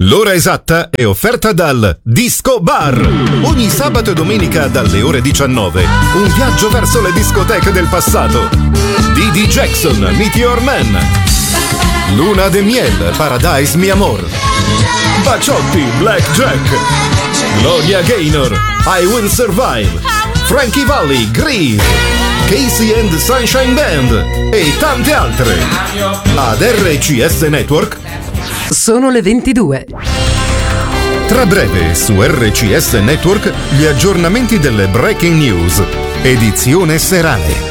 L'ora esatta è offerta dal Disco Bar. Ogni sabato e domenica dalle ore 19. Un viaggio verso le discoteche del passato. Didi Jackson, Meteor Man. Luna de Miel, Paradise Mi Amor. Baciotti, Blackjack. Gloria Gaynor, I Will Survive. Frankie Valli, Grease. Casey and Sunshine Band. E tante altre. Ad RCS Network sono le 22. Tra breve su RCS Network gli aggiornamenti delle Breaking News, edizione serale.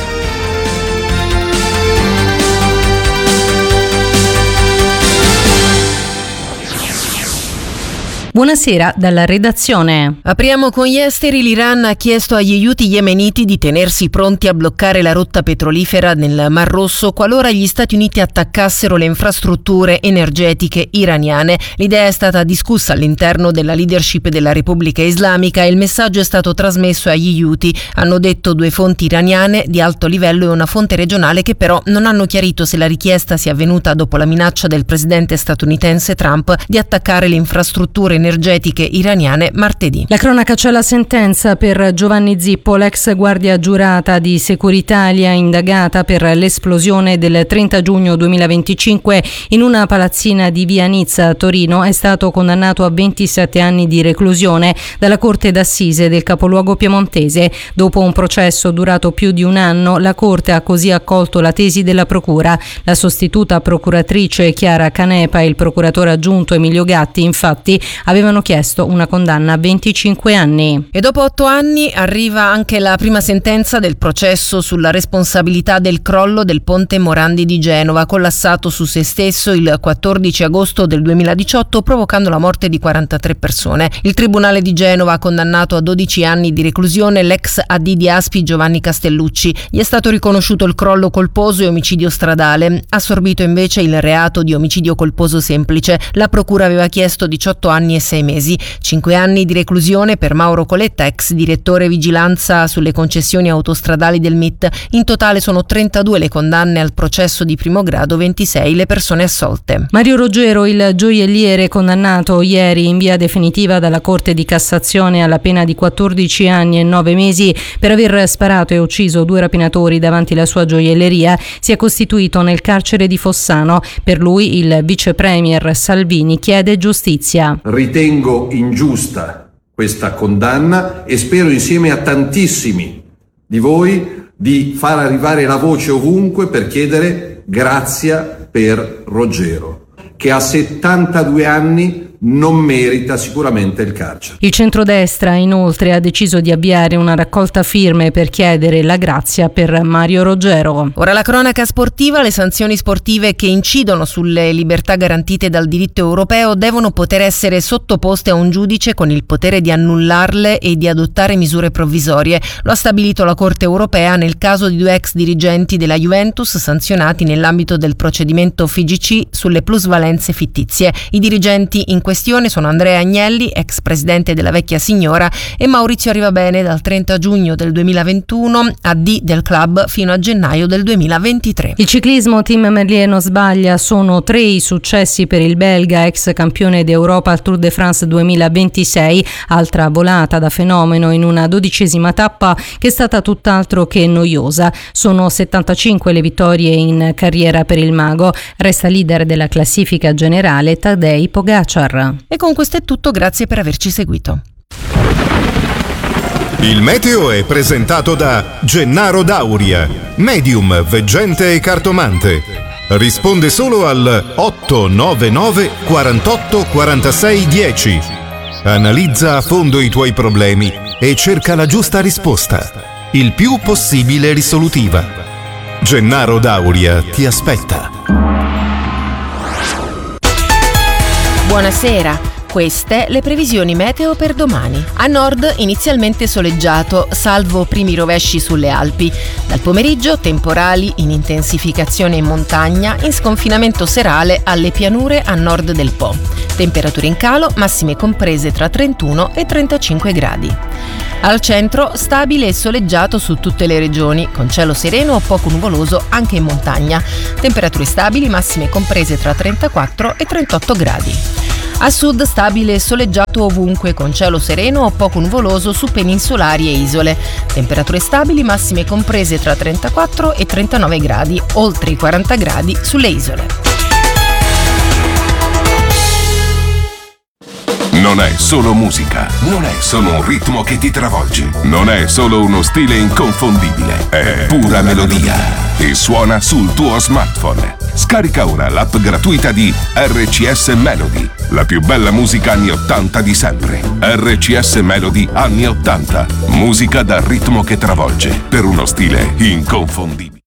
Buonasera dalla redazione. Apriamo con gli esteri. L'Iran ha chiesto agli Houthi yemeniti di tenersi pronti a bloccare la rotta petrolifera nel Mar Rosso qualora gli Stati Uniti attaccassero le infrastrutture energetiche iraniane. L'idea è stata discussa all'interno della leadership della Repubblica Islamica e il messaggio è stato trasmesso agli Houthi, hanno detto due fonti iraniane di alto livello e una fonte regionale che però non hanno chiarito se la richiesta sia avvenuta dopo la minaccia del presidente statunitense Trump di attaccare le infrastrutture energetiche iraniane martedì. La cronaca c'è la sentenza per Giovanni Zippo, l'ex guardia giurata di Securitalia indagata per l'esplosione del 30 giugno 2025 in una palazzina di via Nizza a Torino. È stato condannato a 27 anni di reclusione dalla Corte d'Assise del capoluogo piemontese. Dopo un processo durato più di un anno, la Corte ha così accolto la tesi della Procura. La sostituta procuratrice Chiara Canepa e il procuratore aggiunto Emilio Gatti, infatti, avevano chiesto una condanna a 25 anni. E dopo 8 anni arriva anche la prima sentenza del processo sulla responsabilità del crollo del ponte Morandi di Genova, collassato su se stesso il 14 agosto del 2018, provocando la morte di 43 persone. Il Tribunale di Genova ha condannato a 12 anni di reclusione l'ex AD di Aspi Giovanni Castellucci. Gli è stato riconosciuto il crollo colposo e omicidio stradale. Assorbito invece il reato di omicidio colposo semplice. La procura aveva chiesto 18 anni e 6 mesi, 5 anni di reclusione per Mauro Coletta, ex direttore vigilanza sulle concessioni autostradali del MIT. In totale sono 32 le condanne al processo di primo grado, 26 le persone assolte. Mario Roggero, il gioielliere, condannato ieri in via definitiva dalla Corte di Cassazione alla pena di 14 anni e 9 mesi per aver sparato e ucciso 2 rapinatori davanti alla sua gioielleria, si è costituito nel carcere di Fossano. Per lui il vice premier Salvini chiede giustizia. Ritengo ingiusta questa condanna e spero insieme a tantissimi di voi di far arrivare la voce ovunque per chiedere grazia per Roggero, che a 72 anni non merita sicuramente il carcere. Il centrodestra inoltre ha deciso di avviare una raccolta firme per chiedere la grazia per Mario Roggero. Ora la cronaca sportiva. Le sanzioni sportive che incidono sulle libertà garantite dal diritto europeo devono poter essere sottoposte a un giudice con il potere di annullarle e di adottare misure provvisorie. Lo ha stabilito la Corte europea nel caso di 2 ex dirigenti della Juventus sanzionati nell'ambito del procedimento FIGC sulle plusvalenze fittizie. I dirigenti in questione sono Andrea Agnelli, ex presidente della Vecchia Signora, e Maurizio Arrivabene, dal 30 giugno del 2021 AD del club fino a gennaio del 2023. Il ciclismo, Tim Merlier non sbaglia, sono 3 i successi per il belga, ex campione d'Europa al Tour de France 2026, altra volata da fenomeno in una 12ª tappa che è stata tutt'altro che noiosa. Sono 75 le vittorie in carriera per il mago, resta leader della classifica generale Tadej Pogacar. E con questo è tutto, grazie per averci seguito. Il meteo è presentato da Gennaro Dauria, medium, veggente e cartomante. Risponde solo al 899 48 46 10. Analizza a fondo i tuoi problemi e cerca la giusta risposta, il più possibile risolutiva. Gennaro Dauria ti aspetta. Buonasera, queste le previsioni meteo per domani. A nord inizialmente soleggiato, salvo primi rovesci sulle Alpi. Dal pomeriggio temporali in intensificazione in montagna, in sconfinamento serale alle pianure a nord del Po. Temperature in calo, massime comprese tra 31 e 35 gradi. Al centro stabile e soleggiato su tutte le regioni, con cielo sereno o poco nuvoloso anche in montagna. Temperature stabili, massime comprese tra 34 e 38 gradi. A sud stabile e soleggiato ovunque, con cielo sereno o poco nuvoloso su peninsolari e isole. Temperature stabili, massime comprese tra 34 e 39 gradi, oltre i 40 gradi sulle isole. Non è solo musica, non è solo un ritmo che ti travolge, non è solo uno stile inconfondibile, è pura melodia e suona sul tuo smartphone. Scarica ora l'app gratuita di RCS Melody, la più bella musica anni 80 di sempre. RCS Melody anni 80, musica dal ritmo che travolge, per uno stile inconfondibile.